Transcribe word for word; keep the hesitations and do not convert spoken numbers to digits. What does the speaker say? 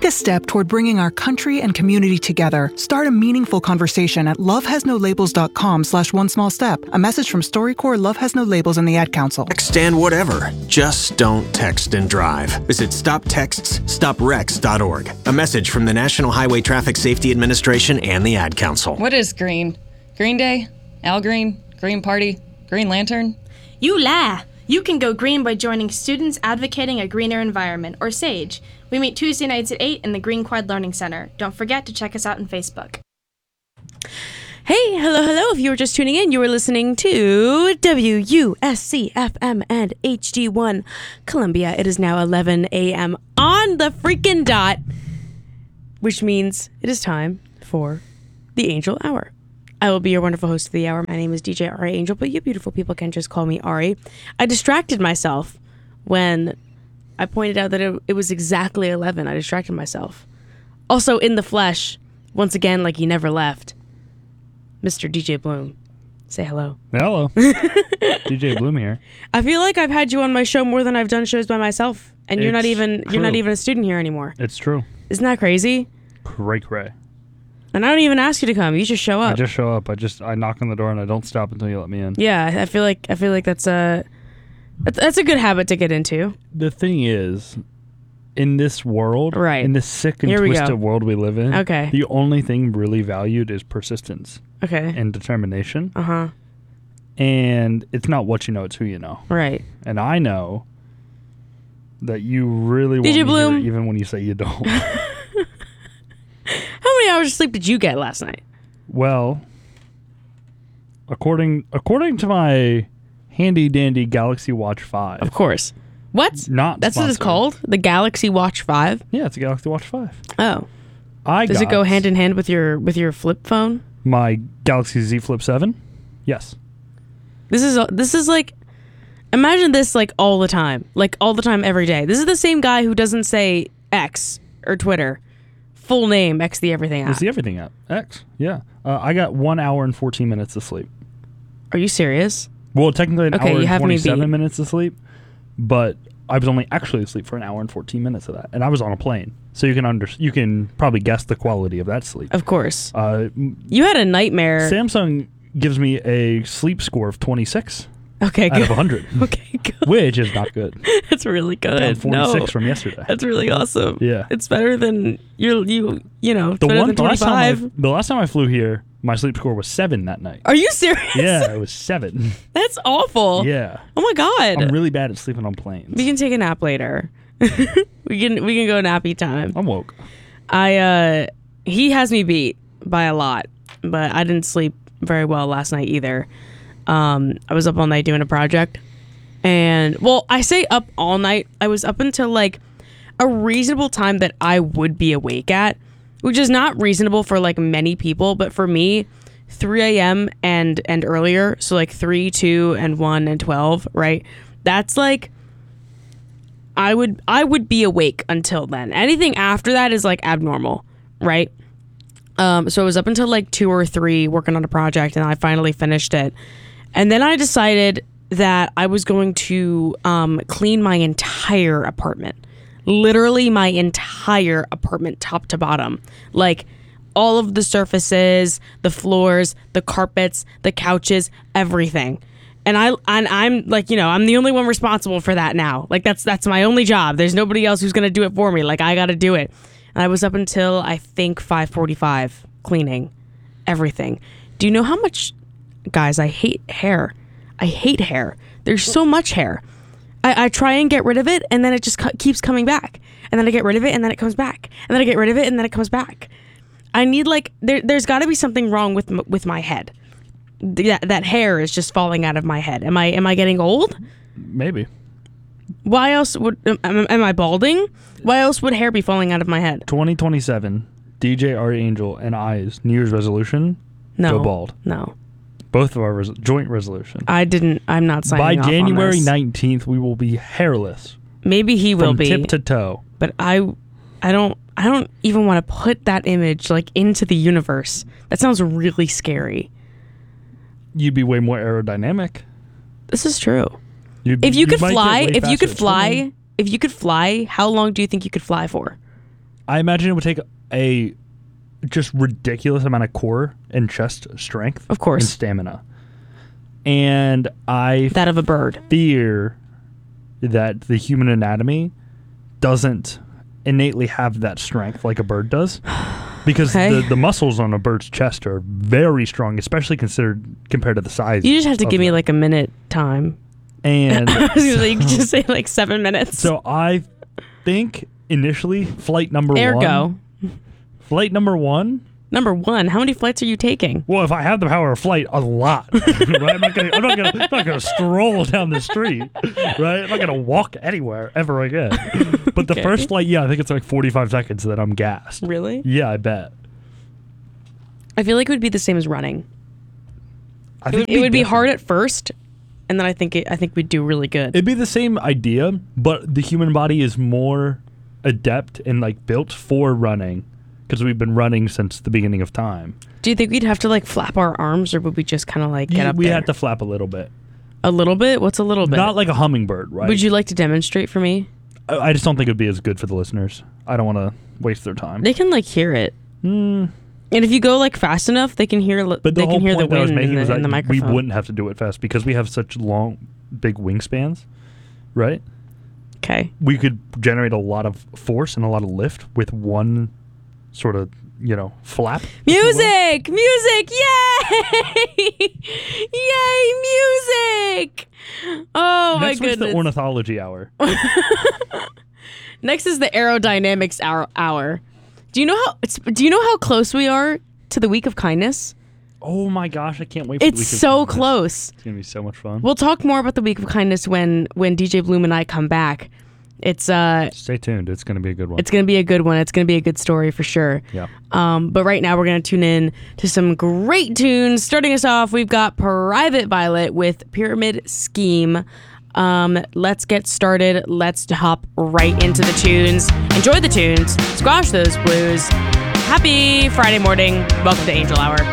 Take a step toward bringing our country and community together. Start a meaningful conversation at lovehasnolabels.com slash one small step. A message from StoryCorps, Love Has No Labels, and the Ad Council. Text and whatever. Just don't text and drive. Visit stop texts stop wrecks dot org. A message from the National Highway Traffic Safety Administration and the Ad Council. What is green? Green Day? Al Green? Green Party? Green Lantern? You lie! You can go green by joining Students Advocating a Greener Environment, or SAGE. We meet Tuesday nights at eight in the Green Quad Learning Center. Don't forget to check us out on Facebook. Hey, hello, hello. If you were just tuning in, you were listening to W U S C F M and H D one Columbia. It is now eleven a.m. on the freaking dot, which means it is time for the Angel Hour. I will be your wonderful host of the hour. My name is D J Ari Angel, but you beautiful people can just call me Ari. I distracted myself when I pointed out that it, it was exactly eleven. I distracted myself. Also, in the flesh, once again, like he never left, Mister D J Bloom. Say hello. Hello. D J Bloom here. I feel like I've had you on my show more than I've done shows by myself, and you're It's not even true. you're not even a student here anymore. It's true. Isn't that crazy? Cray cray. And I don't even ask you to come. You just show up. I just show up. I just I knock on the door and I don't stop until you let me in. Yeah, I feel like I feel like that's a that's- that's a good habit to get into. The thing is, in this world, Right. in this sick and Here we go. twisted world we live in, Okay. the only thing really valued is persistence Okay. and determination. Uh huh. And it's not what you know, it's who you know. Right. And I know that you really want D J me Bloom? here even when you say you don't. How many hours of sleep did you get last night? Well, according according to my handy dandy Galaxy Watch five. Of course. What? Not That's what it's sponsored. called? The Galaxy Watch five? Yeah, it's a Galaxy Watch five. Oh. I Does got it go hand in hand with your with your flip phone? my Galaxy Z Flip seven. Yes. This is this is like imagine this like all the time. Like all the time every day. This is the same guy who doesn't say X or Twitter. Full name, X the everything app. It's the everything app. X. Yeah. Uh, I got one hour and fourteen minutes of sleep. Are you serious? Well, technically an Okay, hour you and have me beat. twenty-seven minutes of sleep, but I was only actually asleep for an hour and fourteen minutes of that, and I was on a plane, so you can under you can probably guess the quality of that sleep. Of course. Uh, m- You had a nightmare. Samsung gives me a sleep score of twenty-six Okay, out of good. one hundred, Okay, good. which is not good. That's really good. Down forty-six No. from yesterday. That's really awesome. Yeah. It's better than you you you know, it's The better one than the last, time I, twenty-five. the last time I flew here, my sleep score was seven that night. Are you serious? Yeah, it was seven. That's awful. Yeah, Oh my god. I'm really bad at sleeping on planes. We can take a nap later. we can we can go nappy time. I'm woke. I uh he has me beat by a lot, but I didn't sleep very well last night either. Um I was up all night doing a project. And well, I say up all night. I was up until like a reasonable time that I would be awake at, which is not reasonable for like many people, but for me, three a.m. and and earlier, so like three, two, and one and twelve, right? That's like I would I would be awake until then. Anything after that is like abnormal, right? Um, so I was up until like two or three working on a project, and I finally finished it. And then I decided that I was going to um, clean my entire apartment. Literally my entire apartment, top to bottom. Like all of the surfaces, the floors, the carpets, the couches, everything. And I and I'm like, you know, I'm the only one responsible for that now. Like that's that's my only job. There's nobody else who's gonna do it for me. Like I gotta do it. And I was up until I think five forty-five cleaning everything. Do you know how much, guys? I hate hair. I hate hair. There's so much hair. I, I try and get rid of it, and then it just cu- keeps coming back. And then I get rid of it, and then it comes back. And then I get rid of it, and then it comes back. I need like there. There's got to be something wrong with m- with my head. That that hair is just falling out of my head. Am I am I getting old? Maybe. Why else would am, am I balding? Why else would hair be falling out of my head? twenty twenty-seven, D J Ari Angel and I's New Year's resolution, No, go bald. No, Both of our res- joint resolution. I didn't. I'm not signing By off on January this. nineteenth, we will be hairless. Maybe he will from be. tip to toe. But I, I don't. I don't even want to put that image like into the universe. That sounds really scary. You'd be way more aerodynamic. This is true. You'd, If you could might get fly, way if you faster could at fly, swimming. if you could fly, how long do you think you could fly for? I imagine it would take a just ridiculous amount of core and chest strength. Of course. And stamina. And I That of a bird. fear that the human anatomy doesn't innately have that strength like a bird does. Because Okay. the, the muscles on a bird's chest are very strong, especially considered compared to the size. You just have to of give me them. like a minute time. And I was gonna say, you could just say like seven minutes. so I think initially flight number Ergo. one. Flight number one. Number one, how many flights are you taking? Well, if I have the power of flight, a lot. Right? I'm not gonna. I'm not gonna. I'm not gonna stroll down the street. Right? I'm not gonna walk anywhere ever again. But the Okay. first flight, yeah, I think it's like forty-five seconds that I'm gassed. Really? Yeah, I bet. I feel like it would be the same as running. I It think would, it would be different. hard at first, and then I think it, I think we'd do really good. It'd be the same idea, but the human body is more adept and like built for running because we've been running since the beginning of time. Do you think we'd have to like flap our arms, or would we just kind of like get Yeah, up we there? had to flap a little bit, A little bit? What's a little bit? not like a hummingbird, right? Would you like to demonstrate for me? I, I just don't think it'd be as good for the listeners. I don't want to waste their time. They can like hear it, Hmm. and if you go like fast enough, they can hear. li- But the they whole can hear point the that I was wind making in was the, that in the we microphone. wouldn't have to do it fast because we have such long, big wingspans, right? Okay. We could generate a lot of force and a lot of lift with one sort of, you know, flap. if you will. Music! Music! Yay! Yay! Music! Oh Next my was the goodness. ornithology hour. Next is the aerodynamics hour. hour. Do you know how? It's, do you know how close we are to the week of kindness? Oh my gosh, I can't wait for It's the week of so kindness. close. It's gonna be so much fun. We'll talk more about the week of kindness when when D J Bloom and I come back. It's uh, Stay tuned. It's gonna be a good one. it's gonna be a good one. It's gonna be a good story for sure. yeah. Um, but right now we're gonna tune in to some great tunes. Starting us off, we've got Private Violet with Pyramid Scheme. Um, let's get started. Let's hop right into the tunes. Enjoy the tunes. Squash those blues. Happy Friday morning. Welcome to Angel Hour.